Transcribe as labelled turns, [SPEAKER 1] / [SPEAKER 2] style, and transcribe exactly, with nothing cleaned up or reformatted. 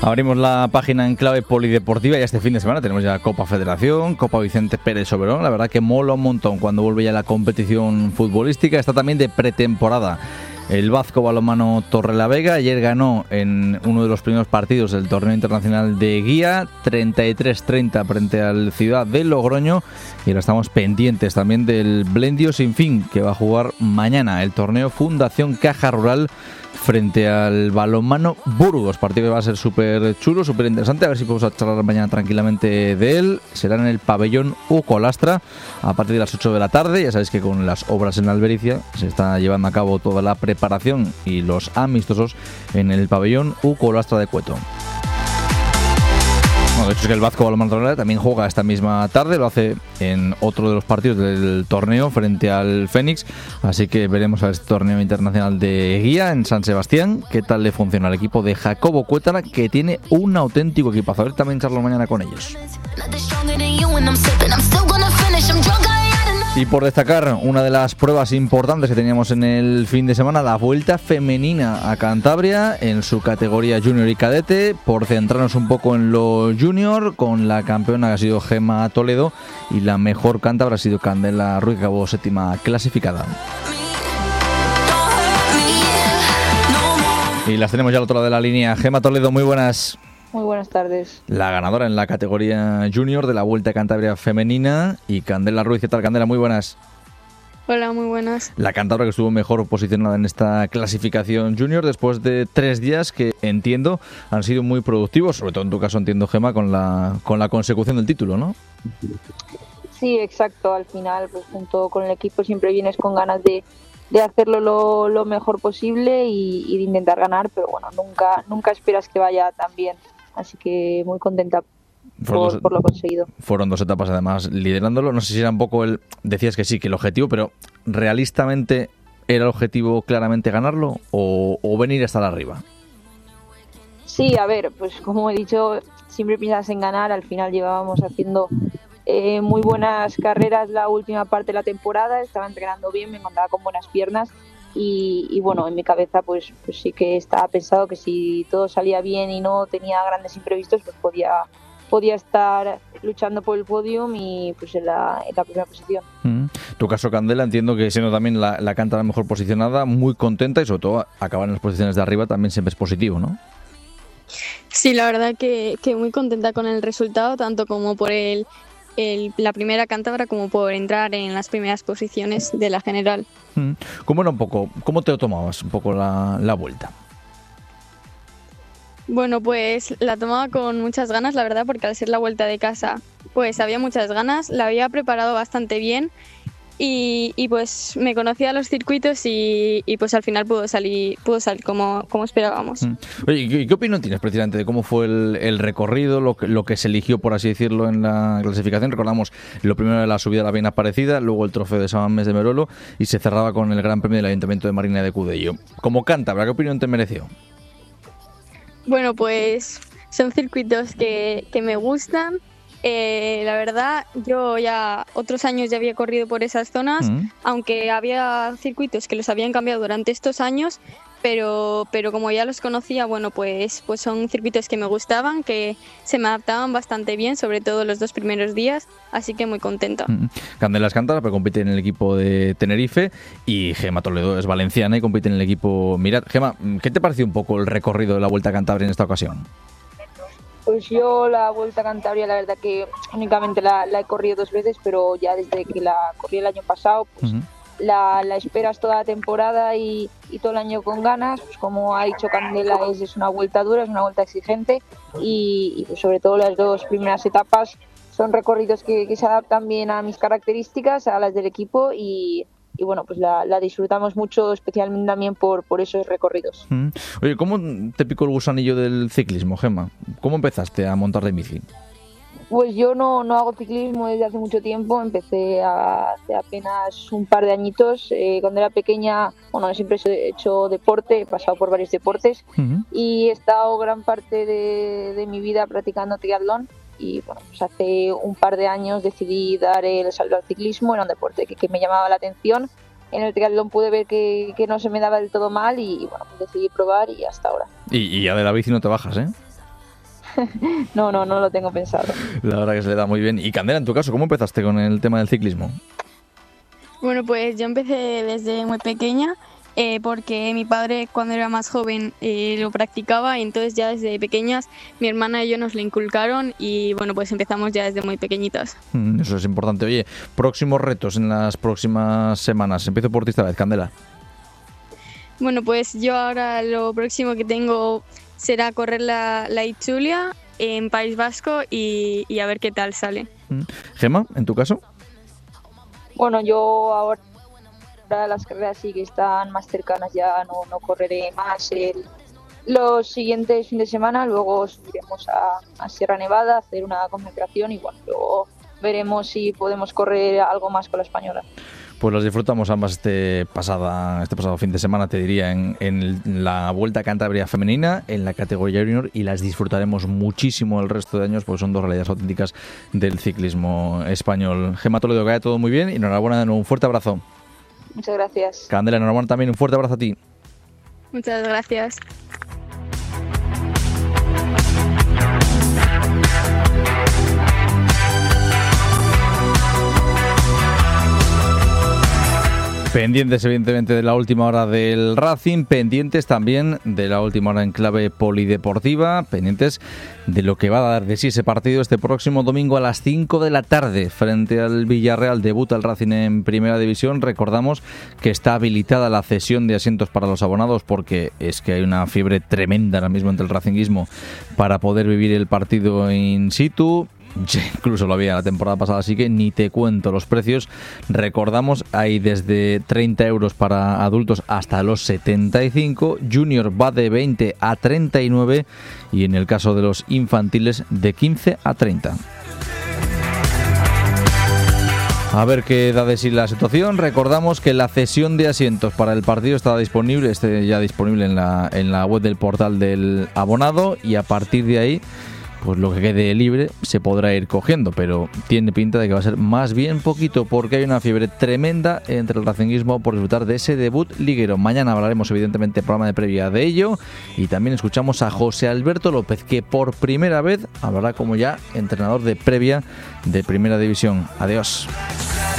[SPEAKER 1] Abrimos la página en clave polideportiva y este fin de semana tenemos ya Copa Federación, Copa Vicente Pérez Soberón. La verdad que mola un montón cuando vuelve ya la competición futbolística. Está también de pretemporada el Vasco Balonmano Torrelavega. Ayer ganó en uno de los primeros partidos del torneo internacional de Guía, treinta y tres treinta frente al Ciudad de Logroño. Y ahora estamos pendientes también del Blendio Sin Fin, que va a jugar mañana el torneo Fundación Caja Rural frente al Balonmano Burgos. Partido que va a ser súper chulo, súper interesante. A ver si podemos charlar mañana tranquilamente de él. Será en el pabellón Uco Lastra a partir de las ocho de la tarde. Ya sabéis que con las obras en la Albericia se está llevando a cabo toda la preparación y los amistosos en el pabellón Uco Lastra de Cueto. Bueno, de hecho es que el Vasco Balonmano Torrelavega también juega esta misma tarde, lo hace en otro de los partidos del torneo frente al Fénix, así que veremos a este torneo internacional de Guía en San Sebastián, qué tal le funciona al equipo de Jacobo Cuétara, que tiene un auténtico equipazo. A ver, también charlo mañana con ellos. Y por destacar una de las pruebas importantes que teníamos en el fin de semana, la Vuelta Femenina a Cantabria en su categoría junior y cadete. Por centrarnos un poco en lo junior, con la campeona que ha sido Gemma Toledo y la mejor cántabra ha sido Candela Ruiz, que acabó séptima clasificada. Y las tenemos ya al otro lado de la línea. Gemma Toledo, muy buenas.
[SPEAKER 2] Muy buenas tardes.
[SPEAKER 1] La ganadora en la categoría junior de la Vuelta a Cantabria femenina. Y Candela Ruiz, ¿qué tal, Candela? Muy buenas.
[SPEAKER 3] Hola, muy buenas.
[SPEAKER 1] La cántabra que estuvo mejor posicionada en esta clasificación junior después de tres días que entiendo han sido muy productivos, sobre todo en tu caso entiendo, Gemma, con la, con la consecución del título, ¿no?
[SPEAKER 2] Sí, exacto. Al final, pues junto con el equipo siempre vienes con ganas de, de hacerlo lo, lo mejor posible y, y de intentar ganar, pero bueno, nunca, nunca esperas que vaya tan bien. Así que muy contenta por, dos, por lo conseguido.
[SPEAKER 1] Fueron dos etapas además liderándolo. No sé si era un poco el... Decías que sí, que el objetivo, pero ¿realistamente era el objetivo claramente ganarlo o, o venir a estar arriba?
[SPEAKER 2] Sí, a ver, pues como he dicho, siempre piensas en ganar. Al final llevábamos haciendo eh, muy buenas carreras la última parte de la temporada. Estaba entrenando bien, me encontraba con buenas piernas. Y, y bueno, en mi cabeza pues, pues sí que estaba pensado que si todo salía bien y no tenía grandes imprevistos, pues podía, podía estar luchando por el podium y pues en la, en la primera posición.
[SPEAKER 1] Mm. Tu caso, Candela, entiendo que siendo también la, la cántabra mejor posicionada, muy contenta y sobre todo acabar en las posiciones de arriba también siempre es positivo, ¿no?
[SPEAKER 3] Sí, la verdad que, que muy contenta con el resultado, tanto como por el, el, la primera cántabra como por entrar en las primeras posiciones de la general.
[SPEAKER 1] ¿Cómo era un poco, cómo te lo tomabas un poco la, la vuelta?
[SPEAKER 3] Bueno, pues la tomaba con muchas ganas, la verdad, porque al ser la vuelta de casa, pues había muchas ganas, la había preparado bastante bien y, y pues me conocía los circuitos y, y pues al final pudo salir, pudo salir como, como esperábamos.
[SPEAKER 1] Mm. Oye, ¿y qué, qué opinión tienes precisamente de cómo fue el, el recorrido, lo que, lo que se eligió, por así decirlo, en la clasificación? Recordamos lo primero de la subida a la Bien Aparecida, luego el trofeo de San Mamés de Merolo y se cerraba con el Gran Premio del Ayuntamiento de Marina de Cudello. Como cántabra, ¿qué opinión te mereció?
[SPEAKER 3] Bueno, pues son circuitos que, que me gustan. Eh, la verdad, yo ya otros años ya había corrido por esas zonas, mm. aunque había circuitos que los habían cambiado durante estos años, pero, pero como ya los conocía, bueno, pues, pues son circuitos que me gustaban, que se me adaptaban bastante bien, sobre todo los dos primeros días, así que muy contenta.
[SPEAKER 1] Mm. Candela es cántabra, pero compite en el equipo de Tenerife, y Gemma Toledo es valenciana y compite en el equipo Mirat. Gemma, ¿qué te pareció un poco el recorrido de la Vuelta a Cantabria en esta ocasión?
[SPEAKER 2] Pues yo la Vuelta a Cantabria, la verdad que únicamente la, la he corrido dos veces, pero ya desde que la corrí el año pasado, pues uh-huh. la, la esperas toda la temporada y, y todo el año con ganas. Pues como ha dicho Candela, es, es una vuelta dura, es una vuelta exigente y, y pues sobre todo las dos primeras etapas son recorridos que, que se adaptan bien a mis características, a las del equipo y... y bueno, pues la, la disfrutamos mucho, especialmente también por, por esos recorridos.
[SPEAKER 1] Mm. Oye, ¿cómo te picó el gusanillo del ciclismo, Gemma? ¿Cómo empezaste a montar de bici?
[SPEAKER 2] Pues yo no, no hago ciclismo desde hace mucho tiempo, empecé hace apenas un par de añitos. Eh, cuando era pequeña, bueno, siempre he hecho deporte, he pasado por varios deportes uh-huh. y he estado gran parte de, de mi vida practicando triatlón. Y bueno, pues hace un par de años decidí dar el salto al ciclismo, era un deporte que, que me llamaba la atención. En el triatlón pude ver que, que no se me daba del todo mal y, y bueno, pues decidí probar y hasta ahora.
[SPEAKER 1] Y, y ya de la bici no te bajas, ¿eh?
[SPEAKER 2] no, no, no lo tengo pensado.
[SPEAKER 1] La verdad que se le da muy bien. Y Candela, en tu caso, ¿cómo empezaste con el tema del ciclismo?
[SPEAKER 3] Bueno, pues yo empecé desde muy pequeña eh, porque mi padre cuando era más joven eh, lo practicaba y entonces ya desde pequeñas mi hermana y yo nos lo inculcaron y bueno, pues empezamos ya desde muy pequeñitas.
[SPEAKER 1] Mm, eso es importante. Oye, próximos retos en las próximas semanas. Empiezo por ti esta vez, Candela.
[SPEAKER 3] Bueno, pues yo ahora lo próximo que tengo será correr la, la Itzulia en País Vasco y, y a ver qué tal sale.
[SPEAKER 1] Mm. Gemma, ¿en tu caso?
[SPEAKER 2] Bueno, yo ahora las carreras sí que están más cercanas, ya no, no correré más el, los siguientes fines de semana, luego subiremos a, a Sierra Nevada a hacer una concentración y bueno, luego veremos si podemos correr algo más con la española.
[SPEAKER 1] Pues las disfrutamos ambas este, pasada, este pasado fin de semana, te diría, en, en la Vuelta a Cantabria femenina, en la categoría junior, y las disfrutaremos muchísimo el resto de años porque son dos realidades auténticas del ciclismo español. Gemma Toledo, que vaya todo muy bien y enhorabuena de nuevo, un fuerte abrazo.
[SPEAKER 2] Muchas gracias.
[SPEAKER 1] Candela, enhorabuena también, un fuerte abrazo a ti.
[SPEAKER 3] Muchas gracias.
[SPEAKER 1] Pendientes evidentemente de la última hora del Racing, pendientes también de la última hora en clave polideportiva, pendientes de lo que va a dar de sí ese partido este próximo domingo a las cinco de la tarde frente al Villarreal. Debuta el Racing en Primera División. Recordamos que está habilitada la cesión de asientos para los abonados porque es que hay una fiebre tremenda ahora mismo entre el racinguismo para poder vivir el partido in situ. Incluso lo había la temporada pasada, así que ni te cuento los precios. Recordamos, hay desde treinta euros para adultos hasta los setenta y cinco, Junior va de veinte a treinta y nueve y en el caso de los infantiles de quince a treinta. A ver qué da de sí la situación. Recordamos que la cesión de asientos para el partido está disponible, esté ya disponible en la, en la web del portal del abonado y a partir de ahí pues lo que quede libre se podrá ir cogiendo, pero tiene pinta de que va a ser más bien poquito porque hay una fiebre tremenda entre el racinguismo por disfrutar de ese debut liguero. Mañana hablaremos evidentemente programa de previa de ello y también escuchamos a José Alberto López, que por primera vez hablará como ya entrenador de previa de Primera División. Adiós.